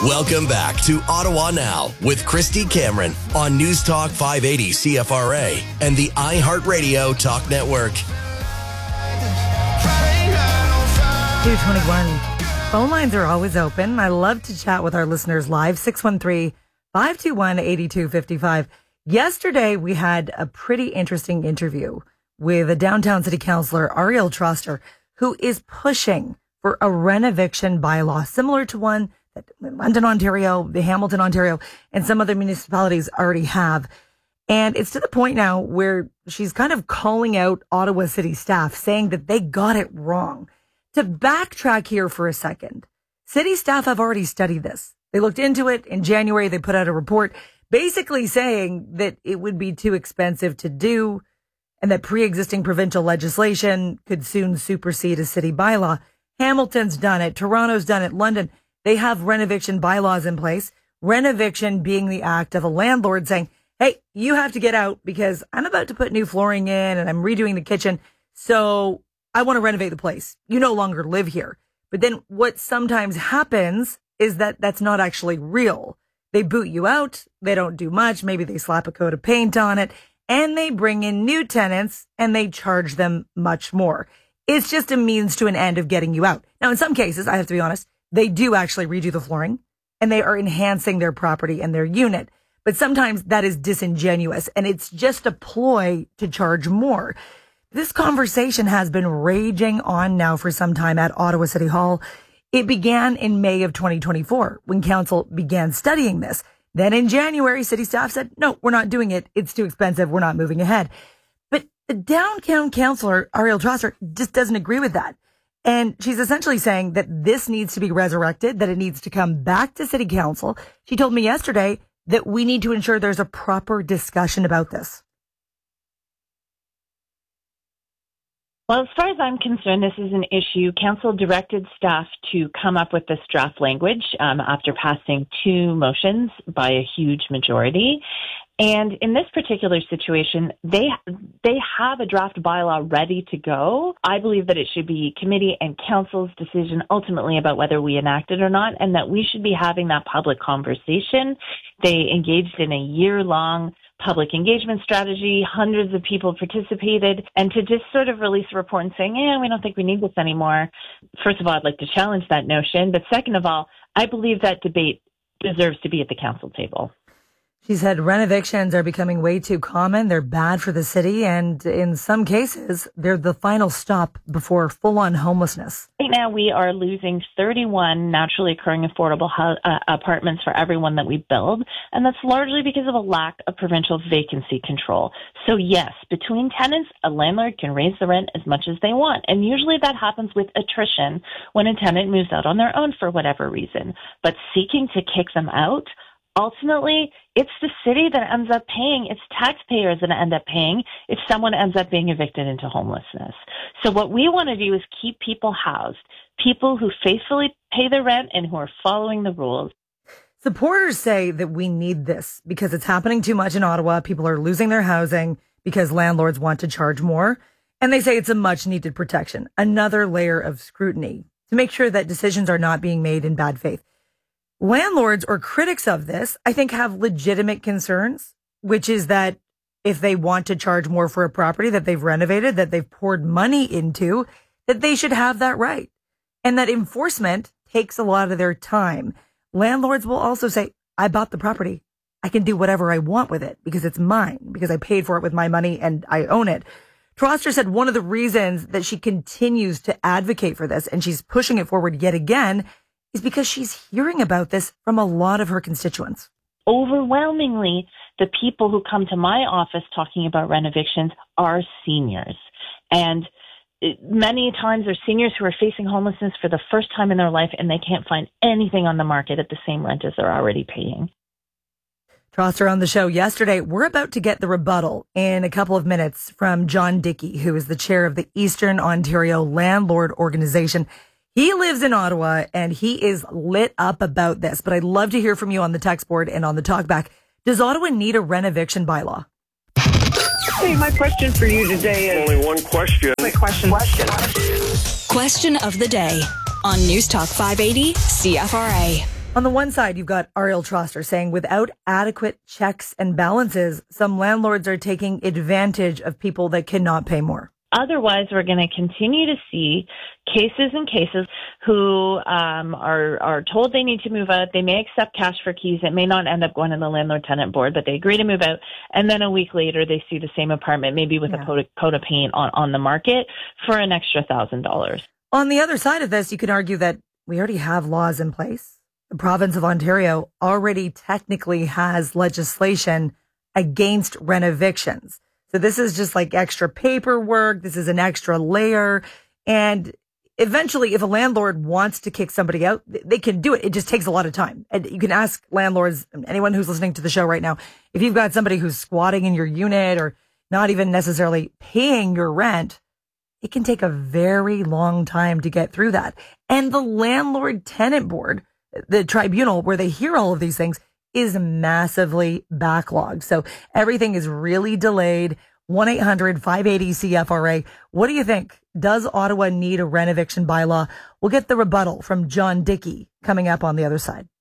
Welcome back to Ottawa Now with Christy Cameron on News Talk 580 CFRA and the iHeartRadio Talk Network. 221. Phone lines are always open. I love to chat with our listeners live. 613-521-8255. Yesterday, we had a pretty interesting interview with a downtown city councillor, Ariel Troster, who is pushing for a renoviction bylaw similar to one that London, Ontario, the Hamilton, Ontario, and some other municipalities already have. And it's to the point now where she's kind of calling out Ottawa city staff, saying that they got it wrong. To backtrack here for a second, city staff have already studied this. They looked into it. In January, they put out a report basically saying that it would be too expensive to do and that pre-existing provincial legislation could soon supersede a city bylaw. Hamilton's done it. Toronto's done it. London. They have renoviction bylaws in place. Renoviction being the act of a landlord saying, hey, you have to get out because I'm about to put new flooring in and I'm redoing the kitchen. So I want to renovate the place. You no longer live here. But then what sometimes happens is that that's not actually real. They boot you out. They don't do much. Maybe they slap a coat of paint on it and they bring in new tenants and they charge them much more. It's just a means to an end of getting you out. Now, in some cases, I have to be honest, they do actually redo the flooring and they are enhancing their property and their unit. But sometimes that is disingenuous and it's just a ploy to charge more. This conversation has been raging on now for some time at Ottawa City Hall. It began in May of 2024 when council began studying this. Then in January, city staff said, no, we're not doing it. It's too expensive. We're not moving ahead. But the downtown councillor, Ariel Troster, just doesn't agree with that. And she's essentially saying that this needs to be resurrected, that it needs to come back to city council. She told me yesterday that we need to ensure there's a proper discussion about this. Well, as far as I'm concerned, this is an issue. Council directed staff to come up with this draft language after passing 2 motions by a huge majority. And in this particular situation, they have a draft bylaw ready to go. I believe that it should be committee and council's decision ultimately about whether we enact it or not, and that we should be having that public conversation. They engaged in a year-long public engagement strategy. Hundreds of people participated. And to just sort of release a report and saying, we don't think we need this anymore. First of all, I'd like to challenge that notion. But second of all, I believe that debate deserves to be at the council table. She said renovictions are becoming way too common. They're bad for the city. And in some cases, they're the final stop before full-on homelessness. Right now, we are losing 31 naturally occurring affordable apartments for everyone that we build. And that's largely because of a lack of provincial vacancy control. So yes, between tenants, a landlord can raise the rent as much as they want. And usually that happens with attrition when a tenant moves out on their own for whatever reason. But seeking to kick them out, ultimately, it's the city that ends up paying. It's taxpayers that end up paying if someone ends up being evicted into homelessness. So what we want to do is keep people housed, people who faithfully pay their rent and who are following the rules. Supporters say that we need this because it's happening too much in Ottawa. People are losing their housing because landlords want to charge more. And they say it's a much needed protection, another layer of scrutiny to make sure that decisions are not being made in bad faith. Landlords or critics of this, I think, have legitimate concerns, which is that if they want to charge more for a property that they've renovated, that they've poured money into, that they should have that right. And that enforcement takes a lot of their time. Landlords will also say, I bought the property. I can do whatever I want with it because it's mine, because I paid for it with my money and I own it. Troster said one of the reasons that she continues to advocate for this and she's pushing it forward yet again is because she's hearing about this from a lot of her constituents. Overwhelmingly, the people who come to my office talking about renovictions are seniors. And many times they're seniors who are facing homelessness for the first time in their life, and they can't find anything on the market at the same rent as they're already paying. Troster on the show yesterday. We're about to get the rebuttal in a couple of minutes from John Dickey, who is the chair of the Eastern Ontario Landlord Organization. He lives in Ottawa and he is lit up about this, but I'd love to hear from you on the text board and on the talkback. Does Ottawa need a renoviction bylaw? Hey, my question for you today is... Only one question. Question of the day on News Talk 580 CFRA. On the one side, you've got Ariel Troster saying without adequate checks and balances, some landlords are taking advantage of people that cannot pay more. Otherwise, we're going to continue to see cases and cases who are told they need to move out. They may accept cash for keys. It may not end up going to the landlord-tenant board, but they agree to move out. And then a week later, they see the same apartment, maybe with a coat of paint on the market for an extra $1,000. On the other side of this, you can argue that we already have laws in place. The province of Ontario already technically has legislation against rent evictions. So this is just like extra paperwork. This is an extra layer. And eventually, if a landlord wants to kick somebody out, they can do it. It just takes a lot of time. And you can ask landlords, anyone who's listening to the show right now, if you've got somebody who's squatting in your unit or not even necessarily paying your rent, it can take a very long time to get through that. And the landlord tenant board, the tribunal where they hear all of these things, is massively backlogged. So everything is really delayed. 1-800-580-CFRA. What do you think? Does Ottawa need a rent eviction bylaw? We'll get the rebuttal from John Dickey coming up on the other side.